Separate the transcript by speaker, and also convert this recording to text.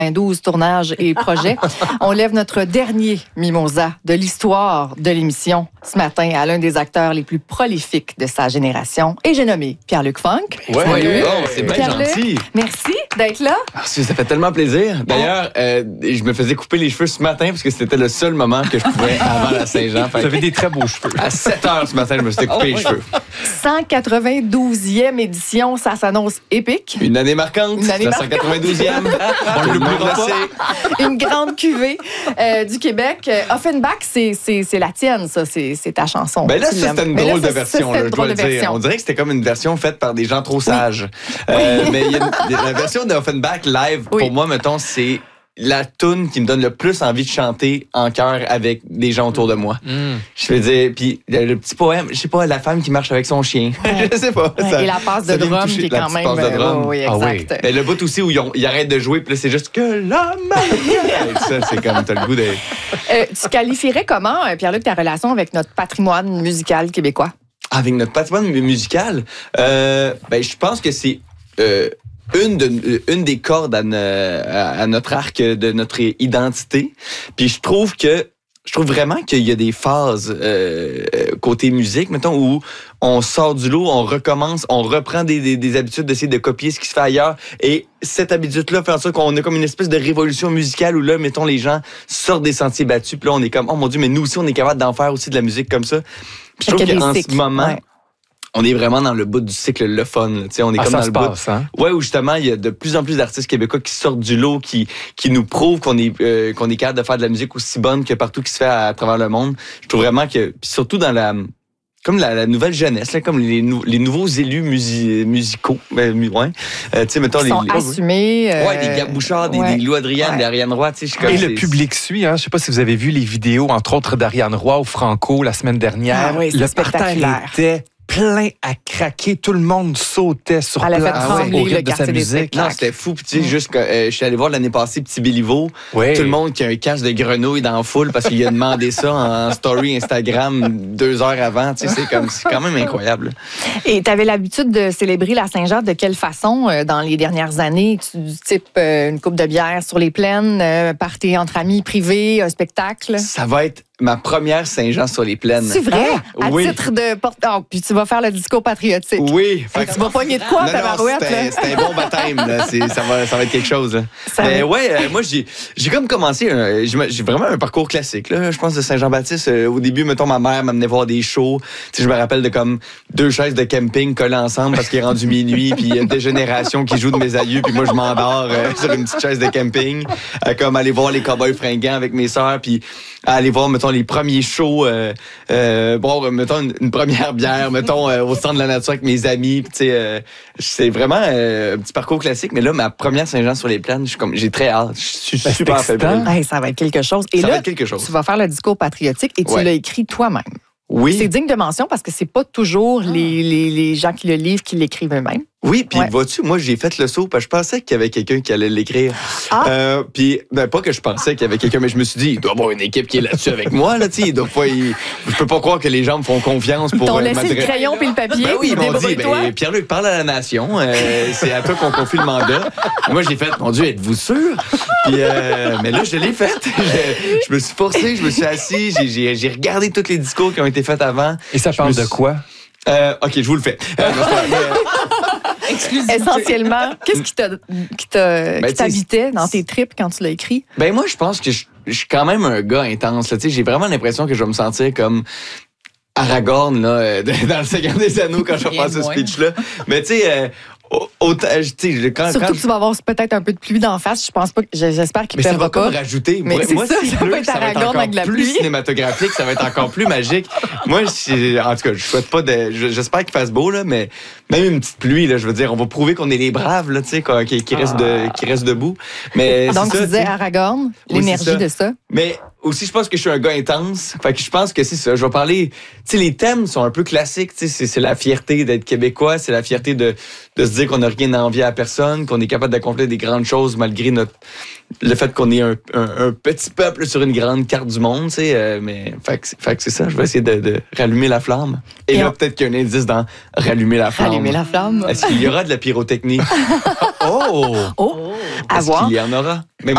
Speaker 1: 12 tournages et projets. On lève notre dernier mimosa de l'histoire de l'émission ce matin à l'un des acteurs les plus prolifiques de sa génération. Et j'ai nommé Pierre-Luc Funk.
Speaker 2: Ouais, c'est bien gentil.
Speaker 1: Merci d'être là.
Speaker 2: Merci, ça fait tellement plaisir. D'ailleurs, je me faisais couper les cheveux ce matin parce que c'était le seul moment que je pouvais avant la Saint-Jean.
Speaker 3: Vous avez des très beaux cheveux.
Speaker 2: À 7 heures ce matin, je me suis coupé les cheveux.
Speaker 1: 192e édition, ça s'annonce épique.
Speaker 2: Une année marquante,
Speaker 1: Une année
Speaker 2: la
Speaker 1: marquante.
Speaker 2: 192e. On le l'oubliera pas.
Speaker 1: Une grande cuvée du Québec. Offenbach, c'est la tienne, ça. C'est ta chanson.
Speaker 2: Ben là, c'était une drôle de version, je dois le dire. On dirait que c'était comme une version faite par des gens trop sages. Mais la version d'Offenbach live, pour moi, mettons, c'est la toune qui me donne le plus envie de chanter en chœur avec des gens autour de moi. Je veux dire, puis le petit poème, je sais pas, la femme qui marche avec son chien. Je sais pas.
Speaker 1: Et la passe de drum qui est quand même...
Speaker 2: Passe de drum.
Speaker 1: Oui, exact.
Speaker 2: Mais le bout aussi où ils arrêtent de jouer, puis là, c'est juste que l'homme... Ça, c'est comme, t'as le goût de...
Speaker 1: Tu qualifierais comment, Pierre-Luc, ta relation avec notre patrimoine musical québécois?
Speaker 2: Avec notre patrimoine musical, je pense que c'est... une des cordes à notre arc de notre identité. Puis je trouve vraiment qu'il y a des phases côté musique, mettons, où on sort du lot, on recommence, on reprend des habitudes d'essayer de copier ce qui se fait ailleurs. Et cette habitude-là fait en sorte qu'on a comme une espèce de révolution musicale où là, mettons, les gens sortent des sentiers battus. Puis là, on est comme, oh mon Dieu, mais nous aussi, on est capable d'en faire aussi de la musique comme ça. Puis je trouve qu'en ce moment... On est vraiment dans le bout du cycle le fun. On est comme dans le bout.
Speaker 3: Hein?
Speaker 2: Ouais, où justement il y a de plus en plus d'artistes québécois qui sortent du lot, qui nous prouvent qu'on est capable de faire de la musique aussi bonne que partout qui se fait à travers le monde. Je trouve vraiment que, puis surtout dans la nouvelle jeunesse, là, comme les nouveaux élus musicaux, mettons
Speaker 1: ils sont assumés.
Speaker 2: Des Gab Bouchard, des Lou Adrienne, des Ariane Roy.
Speaker 3: Et le public suit. Hein? Je sais pas si vous avez vu les vidéos, entre autres d'Ariane Roy au Franco la semaine dernière.
Speaker 1: Ah oui,
Speaker 3: le parterre était plein à craquer. Tout le monde sautait sur place au rythme de sa musique.
Speaker 2: Non, c'était fou. Puis, tu sais, juste je suis allé voir l'année passée Petit Béliveau.
Speaker 3: Oui.
Speaker 2: Tout le monde qui a un casque de grenouille dans la foule parce qu'il a demandé ça en story Instagram 2 heures avant. Tu sais, c'est quand même incroyable.
Speaker 1: Et tu avais l'habitude de célébrer la Saint-Jean de quelle façon dans les dernières années? Du type une coupe de bière sur les plaines, party entre amis privés, un spectacle?
Speaker 2: Ça va être ma première Saint-Jean sur les plaines.
Speaker 1: C'est vrai? À
Speaker 2: Oui.
Speaker 1: titre de porte... puis tu vas faire le discours patriotique.
Speaker 2: Oui.
Speaker 1: Tu vas pogner de quoi, ta barouette?
Speaker 2: C'est un bon baptême. Là. Ça va être quelque chose. Là. Mais moi, j'ai comme commencé... j'ai vraiment un parcours classique. Là. Je pense de Saint-Jean-Baptiste. Au début, mettons, ma mère m'amenait voir des shows. Je me rappelle de comme 2 chaises de camping collées ensemble parce qu'il est rendu minuit. Puis il y a des générations qui jouent de mes aïeux. Puis moi, je m'endors sur une petite chaise de camping. Comme aller voir les Cowboys fringants avec mes sœurs. Puis aller voir, mettons, les premiers shows, mettons, une première bière, mettons, au centre de la nature avec mes amis. C'est vraiment un petit parcours classique. Mais là, ma première Saint-Jean sur les plaines, j'ai très hâte. Je suis super fébrile.
Speaker 1: Hey, ça va être quelque chose. Et là, tu vas faire le discours patriotique et tu l'as écrit toi-même.
Speaker 2: Oui.
Speaker 1: C'est digne de mention parce que c'est pas toujours les gens qui le livrent qui l'écrivent eux-mêmes.
Speaker 2: Oui, puis vois-tu, moi, j'ai fait le saut parce que je pensais qu'il y avait quelqu'un qui allait l'écrire. Puis, pas que je pensais qu'il y avait quelqu'un, mais je me suis dit, il doit y avoir une équipe qui est là-dessus avec moi, là, tu sais. Je peux pas croire que les gens me font confiance pour...
Speaker 1: Ils t'ont laissé le crayon puis le papier.
Speaker 2: Ben oui, ils m'ont dit, Pierre-Luc, parle à la nation. C'est à toi qu'on confie le mandat. Moi, j'ai fait, mon Dieu, êtes-vous sûr? Puis, mais là, je l'ai fait. Je me suis forcé, je me suis assis, j'ai regardé tous les discours qui ont été faits avant.
Speaker 3: Et ça parle de quoi?
Speaker 2: OK, je vous le fais.
Speaker 1: Essentiellement, qu'est-ce qui t'habitait dans tes tripes quand tu l'as écrit?
Speaker 2: Ben moi, je pense que je suis quand même un gars intense. Là. J'ai vraiment l'impression que je vais me sentir comme Aragorn là, dans le Seigneur des Anneaux quand je vais faire ce speech-là. Mais tu sais...
Speaker 1: Surtout que tu vas avoir peut-être un peu de pluie d'en face. Je pense pas. J'espère qu'il ne
Speaker 2: ça va
Speaker 1: pas.
Speaker 2: Comme rajouter.
Speaker 1: Mais
Speaker 2: moi,
Speaker 1: ça va être
Speaker 2: ça va être encore plus cinématographique, ça va être encore plus magique. Moi, en tout cas, je souhaite pas j'espère qu'il fasse beau là, mais même une petite pluie là, je veux dire, on va prouver qu'on est les braves là, tu sais, qui restent debout. Mais
Speaker 1: donc tu disais Aragorn, l'énergie de ça.
Speaker 2: Mais aussi, je pense que je suis un gars intense. Fait que je pense que c'est ça. Je vais parler... Tu sais, les thèmes sont un peu classiques. Tu sais, c'est la fierté d'être québécois. C'est la fierté de se dire qu'on n'a rien à envier à personne, qu'on est capable d'accomplir des grandes choses malgré le fait qu'on est un petit peuple sur une grande carte du monde, tu sais. Mais, fait que c'est ça. Je vais essayer de rallumer la flamme. Et là, peut-être qu'il y a un indice dans rallumer la flamme.
Speaker 1: Rallumer la flamme.
Speaker 2: Est-ce qu'il y aura de la pyrotechnie?
Speaker 1: À voir.
Speaker 2: Est-ce qu'il y en aura? Même